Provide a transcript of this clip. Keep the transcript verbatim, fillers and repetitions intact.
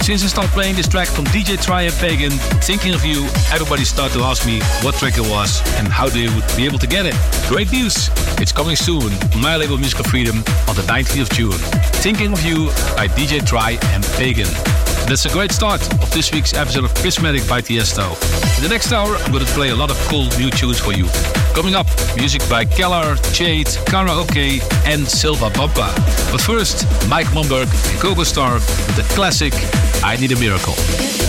Since I started playing this track from D J Try and Pagan, Thinking of You, everybody started to ask me what track it was and how they would be able to get it. Great news! It's coming soon on my label Musical Freedom on the nineteenth of June. Thinking of You by D J Try and Pagan. That's a great start of this week's episode of Prismatic by Tiesto. In the next hour, I'm going to play a lot of cool new tunes for you. Coming up, music by Keller, Jade, Karaoke and Silva Bamba. But first, Mike Momberg and Coco Star with the classic I Need a Miracle.